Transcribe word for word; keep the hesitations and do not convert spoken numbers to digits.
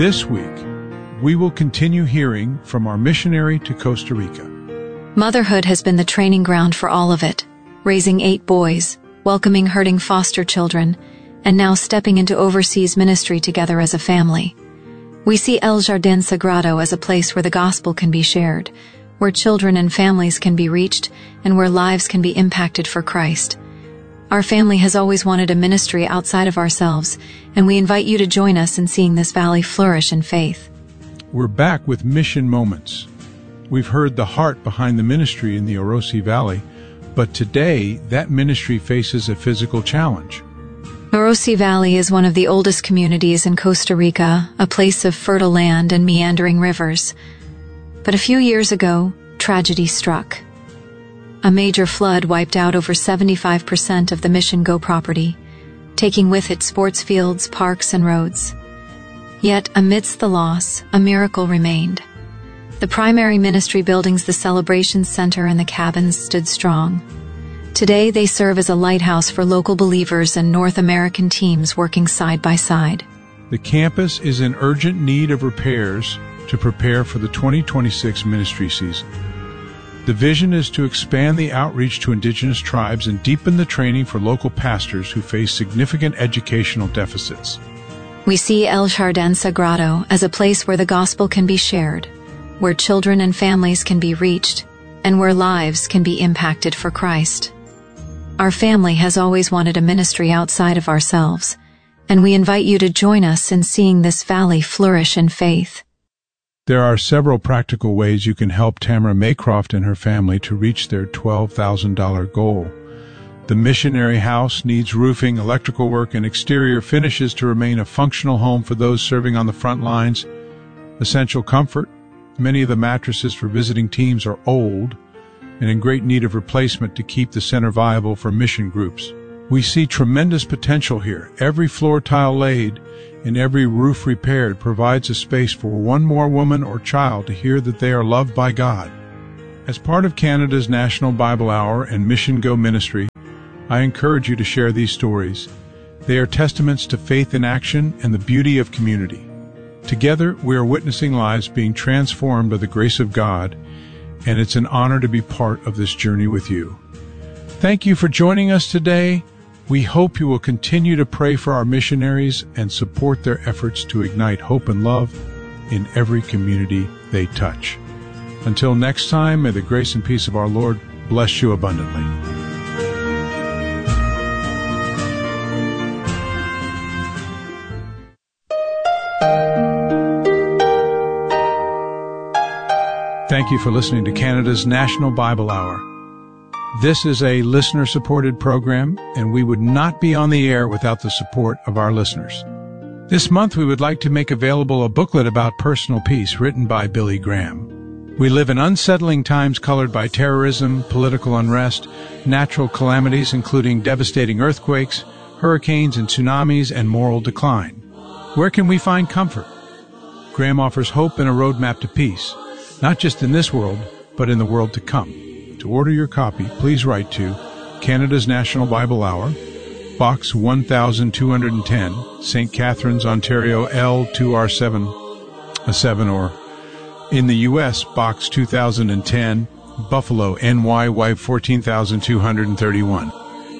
This week, we will continue hearing from our missionary to Costa Rica. Motherhood has been the training ground for all of it, raising eight boys, welcoming hurting foster children, and now stepping into overseas ministry together as a family. We see El Jardín Sagrado as a place where the gospel can be shared, where children and families can be reached, and where lives can be impacted for Christ. Our family has always wanted a ministry outside of ourselves, and we invite you to join us in seeing this valley flourish in faith. We're back with Mission Moments. We've heard the heart behind the ministry in the Orosi Valley, but today that ministry faces a physical challenge. Orosi Valley is one of the oldest communities in Costa Rica, a place of fertile land and meandering rivers. But a few years ago, tragedy struck. A major flood wiped out over seventy-five percent of the Mission Go property, taking with it sports fields, parks, and roads. Yet, amidst the loss, a miracle remained. The primary ministry buildings, the Celebration Center, and the cabins stood strong. Today, they serve as a lighthouse for local believers and North American teams working side by side. The campus is in urgent need of repairs to prepare for the twenty twenty-six ministry season. The vision is to expand the outreach to indigenous tribes and deepen the training for local pastors who face significant educational deficits. We see El Jardín Sagrado as a place where the gospel can be shared, where children and families can be reached, and where lives can be impacted for Christ. Our family has always wanted a ministry outside of ourselves, and we invite you to join us in seeing this valley flourish in faith. There are several practical ways you can help Tamara Maycroft and her family to reach their twelve thousand dollars goal. The missionary house needs roofing, electrical work, and exterior finishes to remain a functional home for those serving on the front lines. Essential comfort. Many of the mattresses for visiting teams are old and in great need of replacement to keep the center viable for mission groups. We see tremendous potential here. Every floor tile laid and every roof repaired provides a space for one more woman or child to hear that they are loved by God. As part of Canada's National Bible Hour and Mission Go ministry, I encourage you to share these stories. They are testaments to faith in action and the beauty of community. Together, we are witnessing lives being transformed by the grace of God, and it's an honor to be part of this journey with you. Thank you for joining us today. We hope you will continue to pray for our missionaries and support their efforts to ignite hope and love in every community they touch. Until next time, may the grace and peace of our Lord bless you abundantly. Thank you for listening to Canada's National Bible Hour. This is a listener-supported program, and we would not be on the air without the support of our listeners. This month, we would like to make available a booklet about personal peace written by Billy Graham. We live in unsettling times colored by terrorism, political unrest, natural calamities including devastating earthquakes, hurricanes and tsunamis, and moral decline. Where can we find comfort? Graham offers hope and a roadmap to peace, not just in this world, but in the world to come. To order your copy, please write to Canada's National Bible Hour, Box one thousand two hundred ten, Saint Catharines, Ontario, L two R seven, a seven, or in the U S, Box two thousand ten, Buffalo, N Y, Y fourteen thousand two hundred thirty-one.